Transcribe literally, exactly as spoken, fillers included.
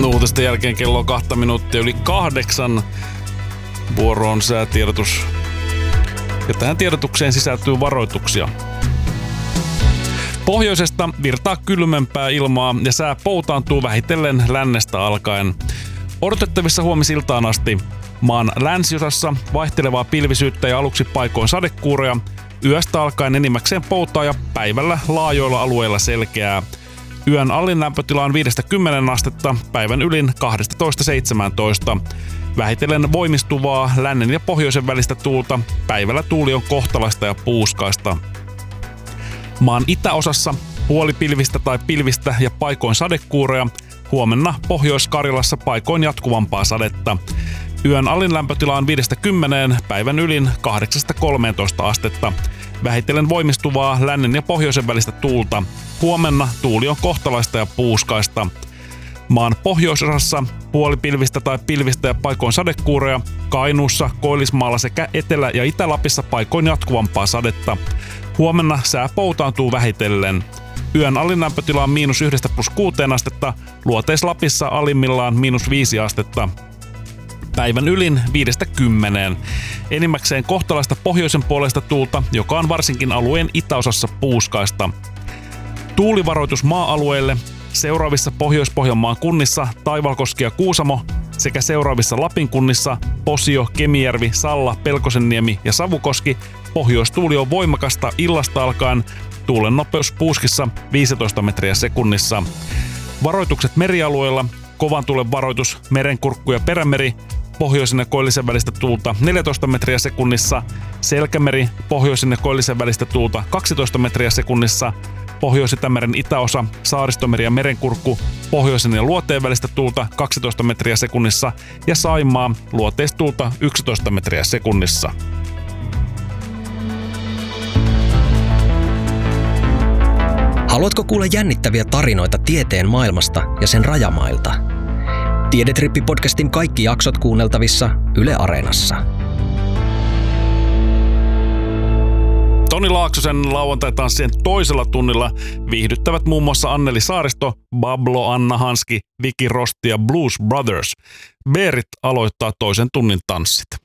Uutisten jälkeen kello on kahta minuuttia yli kahdeksan. Vuoroon säätiedotus. Ja tähän tiedotukseen sisältyy varoituksia. Pohjoisesta virtaa kylmempää ilmaa ja sää poutaantuu vähitellen lännestä alkaen. Odotettavissa huomisiltaan asti maan länsiosassa vaihtelevaa pilvisyyttä ja aluksi paikoin sadekuuroja. Yöstä alkaen enimmäkseen poutaa ja päivällä laajoilla alueilla selkeää. Yön alin lämpötila on viidestä kymmeneen astetta, päivän ylin kaksitoista seitsemäntoista. Vähitellen voimistuvaa lännen ja pohjoisen välistä tuulta. Päivällä tuuli on kohtalaista ja puuskaista. Maan itäosassa puolipilvistä tai pilvistä ja paikoin sadekuuroja. Huomenna Pohjois-Karjalassa paikoin jatkuvampaa sadetta. Yön alin lämpötila on viidestä kymmeneen, päivän ylin kahdeksasta kolmeentoista astetta. Vähitellen voimistuvaa lännen ja pohjoisen välistä tuulta. Huomenna tuuli on kohtalaista ja puuskaista. Maan pohjoisosassa puolipilvistä tai pilvistä ja paikoin sadekuuroja. Kainuussa, Koillismaalla sekä Etelä- ja Itä-Lapissa paikoin jatkuvampaa sadetta. Huomenna sää poutaantuu vähitellen. Yön alin lämpötila on miinus yhdestä plus kuuteen astetta, Luoteis-Lapissa alimmillaan miinus viisi astetta. Päivän ylin viidestä kymmeneen. Enimmäkseen kohtalaista pohjoisen puolesta tuulta, joka on varsinkin alueen itäosassa puuskaista. Tuulivaroitus maa-alueille seuraavissa Pohjois-Pohjanmaan kunnissa Taivalkoski ja Kuusamo sekä seuraavissa Lapin kunnissa Posio, Kemijärvi, Salla, Pelkosenniemi ja Savukoski. Pohjoistuuli on voimakasta illasta alkaen. Tuulen nopeus puuskissa viisitoista metriä sekunnissa. Varoitukset merialueilla. Kovan tuulen varoitus Merenkurkku ja Perämeri. Pohjoisen ja koillisen välistä tuulta neljätoista metriä sekunnissa. Selkämeri. Pohjoisen ja koillisen välistä tuulta kaksitoista metriä sekunnissa. Pohjois-Itämeren itäosa, Saaristomeri ja Merenkurkku, pohjoisen ja luoteen välistä tuulta kaksitoista metriä sekunnissa ja Saimaa, luoteistuulta yksitoista metriä sekunnissa. Haluatko kuulla jännittäviä tarinoita tieteen maailmasta ja sen rajamailta? Tiedetrippi-podcastin kaikki jaksot kuunneltavissa Yle Areenassa. Toni Laaksosen lauantai-tanssien toisella tunnilla viihdyttävät muun muassa Anneli Saaristo, Bablo, Anna Hanski, Viki Rosti ja Blues Brothers. Beerit aloittaa toisen tunnin tanssit.